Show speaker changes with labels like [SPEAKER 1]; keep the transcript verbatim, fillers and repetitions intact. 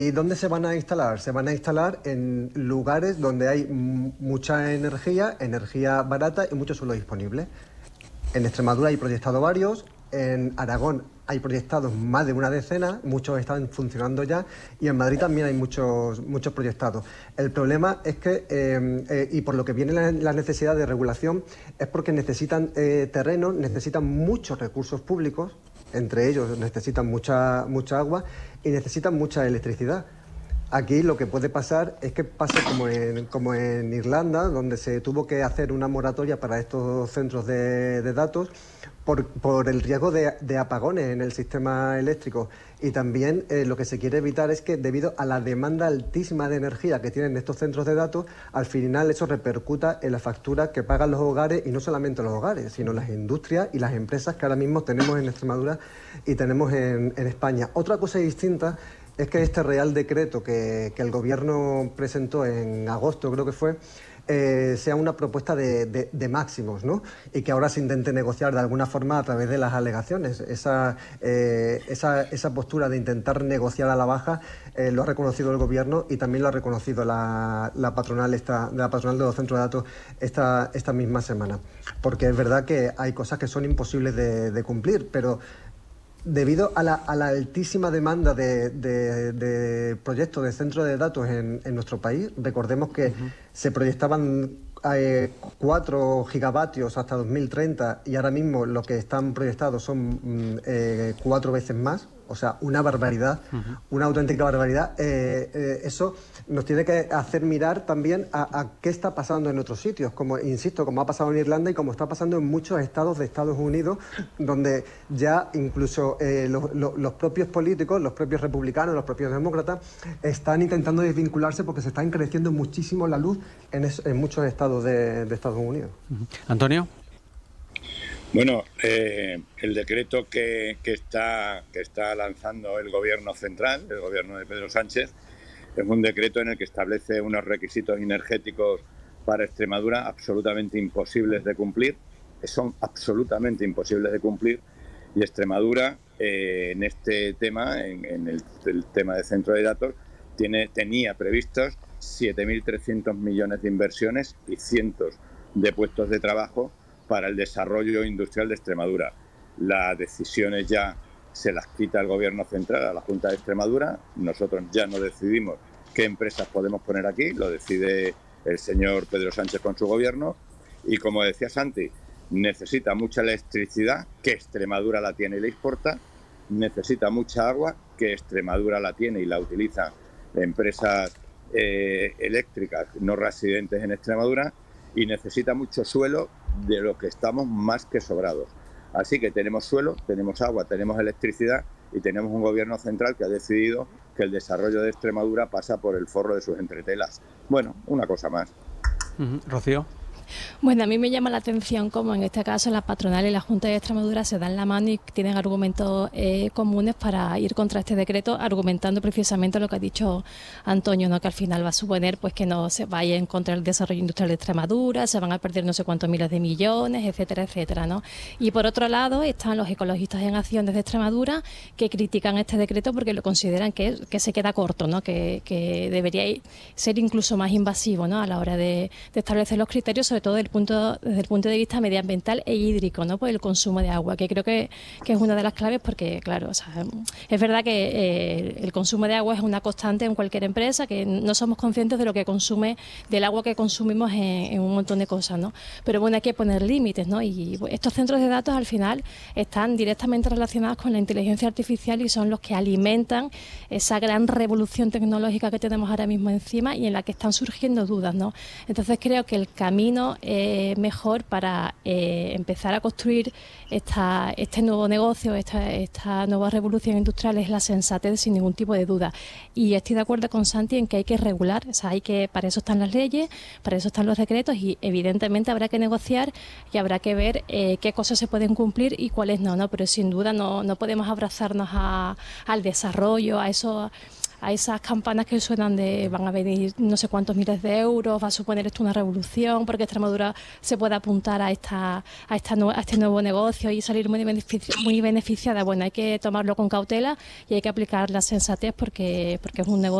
[SPEAKER 1] ¿Y dónde se van a instalar? Se van a instalar en lugares donde hay mucha energía, energía barata y mucho suelo disponible. En Extremadura hay proyectados varios, en Aragón hay proyectados más de una decena, muchos están funcionando ya, y en Madrid también hay muchos, muchos proyectados. El problema es que, eh, eh, y por lo que viene la, la necesidad de regulación, es porque necesitan eh, terreno, necesitan muchos recursos públicos, entre ellos necesitan mucha, mucha agua y necesitan mucha electricidad. Aquí lo que puede pasar es que pase como en, como en Irlanda, donde se tuvo que hacer una moratoria para estos centros de, de datos por, por el riesgo de, de apagones en el sistema eléctrico. Y también eh, lo que se quiere evitar es que, debido a la demanda altísima de energía que tienen estos centros de datos, al final eso repercuta en la factura que pagan los hogares, y no solamente los hogares, sino las industrias y las empresas que ahora mismo tenemos en Extremadura y tenemos en, en España. Otra cosa distinta es que este Real Decreto que, que el Gobierno presentó en agosto, creo que fue, eh, sea una propuesta de, de, de máximos, ¿no? Y que ahora se intente negociar de alguna forma a través de las alegaciones. Esa, eh, esa, esa postura de intentar negociar a la baja eh, lo ha reconocido el Gobierno, y también lo ha reconocido la, la, patronal, esta, la patronal de los centros de datos esta, esta misma semana. Porque es verdad que hay cosas que son imposibles de, de cumplir, pero debido a la, a la altísima demanda de, de, de proyectos de centros de datos en, en nuestro país, recordemos que uh-huh. se proyectaban eh, cuatro gigavatios hasta dos mil treinta, y ahora mismo lo que están proyectados son eh, cuatro veces más, o sea, una barbaridad, uh-huh. una auténtica barbaridad. Eh, eh, eso nos tiene que hacer mirar también a, a qué está pasando en otros sitios, como insisto, como ha pasado en Irlanda y como está pasando en muchos estados de Estados Unidos, donde ya incluso eh, los, los, los propios políticos, los propios republicanos, los propios demócratas, están intentando desvincularse porque se está encareciendo muchísimo la luz en, es, en muchos estados de, de Estados Unidos.
[SPEAKER 2] Uh-huh. Antonio.
[SPEAKER 3] Bueno, eh, el decreto que, que, está, que está lanzando el Gobierno central, el Gobierno de Pedro Sánchez, es un decreto en el que establece unos requisitos energéticos para Extremadura absolutamente imposibles de cumplir. Son absolutamente imposibles de cumplir, y Extremadura eh, en este tema, en, en el, el tema de centro de datos, tiene, tenía previstos siete mil trescientos millones de inversiones y cientos de puestos de trabajo para el desarrollo industrial de Extremadura. Las decisiones ya se las quita el Gobierno central a la Junta de Extremadura. Nosotros ya no decidimos qué empresas podemos poner aquí, lo decide el señor Pedro Sánchez con su Gobierno. Y como decía Santi, necesita mucha electricidad, que Extremadura la tiene y la exporta. Necesita mucha agua, que Extremadura la tiene y la utiliza empresas eh, eléctricas no residentes en Extremadura. Y necesita mucho suelo, de lo que estamos más que sobrados. Así que tenemos suelo, tenemos agua, tenemos electricidad, y tenemos un Gobierno central que ha decidido que el desarrollo de Extremadura pasa por el forro de sus entretelas. Bueno, una cosa más.
[SPEAKER 2] Uh-huh. Rocío.
[SPEAKER 4] Bueno, a mí me llama la atención cómo en este caso la patronal y la Junta de Extremadura se dan la mano y tienen argumentos eh, comunes para ir contra este decreto, argumentando precisamente lo que ha dicho Antonio, ¿no? Que al final va a suponer pues que no se vaya en contra del desarrollo industrial de Extremadura, se van a perder no sé cuántos miles de millones, etcétera, etcétera, ¿no? Y por otro lado están los ecologistas en acción desde Extremadura, que critican este decreto porque lo consideran que, que se queda corto, ¿no? Que, que debería ser incluso más invasivo, ¿no? A la hora de, de establecer los criterios, sobre todo desde el punto, desde el punto de vista medioambiental e hídrico, ¿no? Por el consumo de agua, que creo que, que es una de las claves, porque, claro, o sea, es verdad que eh, el consumo de agua es una constante en cualquier empresa, que no somos conscientes de lo que consume, del agua que consumimos en, en un montón de cosas, ¿no? Pero bueno, hay que poner límites, ¿no? Y estos centros de datos al final están directamente relacionados con la inteligencia artificial y son los que alimentan esa gran revolución tecnológica que tenemos ahora mismo encima y en la que están surgiendo dudas, ¿no? Entonces creo que el camino eh, mejor para eh, empezar a construir esta, este nuevo negocio, esta, esta nueva revolución industrial es la sensatez, sin ningún tipo de duda. Y estoy de acuerdo con Santi en que hay que regular, o sea, hay que, para eso están las leyes, para eso están los decretos y evidentemente habrá que negociar y habrá que ver eh, qué cosas se pueden cumplir y cuáles no, ¿no? Pero sin duda no, no podemos abrazarnos a, al desarrollo, a eso, a esas campanas que suenan de van a venir no sé cuántos miles de euros, va a suponer esto una revolución porque Extremadura se puede apuntar a esta a, esta, a este nuevo negocio y salir muy, benefici muy beneficiada. Bueno, hay que tomarlo con cautela y hay que aplicar la sensatez porque, porque es un negocio